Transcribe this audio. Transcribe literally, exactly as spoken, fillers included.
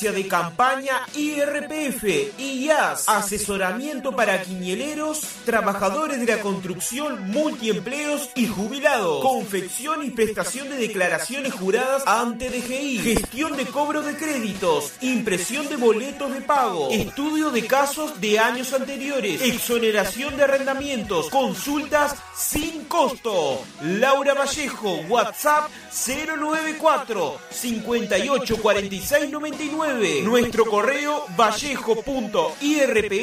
de campaña I R P F, I A S, asesoramiento para quinieleros, trabajadores de la construcción, multiempleos y jubilados, confección y prestación de declaraciones juradas ante D G I, gestión de cobro de créditos, impresión de boletos de pago, estudio de casos de años anteriores, exoneración de arrendamientos, consultas sin costo. Laura Vallejo, WhatsApp cero nueve cuatro, cincuenta y ocho cuarenta y seis noventa y nueve. Nuestro correo vallejo punto i r p